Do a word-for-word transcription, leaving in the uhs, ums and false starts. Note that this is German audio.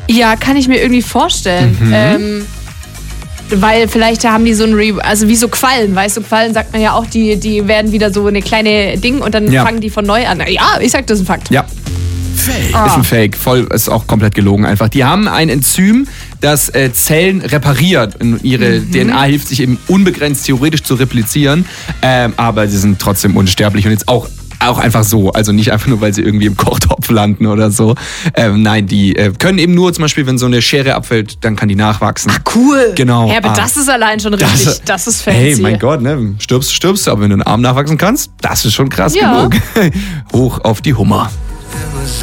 Ja, kann ich mir irgendwie vorstellen. Mhm. Ähm, weil vielleicht haben die so ein, Re- also wie so Quallen, weißt du, Quallen sagt man ja auch, die, die werden wieder so eine kleine Ding und dann Ja. fangen die von neu an. Ja, ich sag, das ist ein Fakt. Ja. Fake. Ah. Ist ein Fake, voll, ist auch komplett gelogen einfach. Die haben ein Enzym, das äh, Zellen repariert. Und ihre Mhm. D N A hilft sich eben unbegrenzt theoretisch zu replizieren, ähm, aber sie sind trotzdem unsterblich und jetzt auch auch einfach so, also nicht einfach nur, weil sie irgendwie im Kochtopf landen oder so. Ähm, nein, die äh, können eben nur zum Beispiel, wenn so eine Schere abfällt, dann kann die nachwachsen. Ach, cool. Genau. Ja, aber Ah. das ist allein schon richtig, das, das ist fancy. Hey, mein Gott, ne? Stirbst, stirbst, aber wenn du einen Arm nachwachsen kannst, das ist schon krass Ja. genug. Hoch auf die Hummer.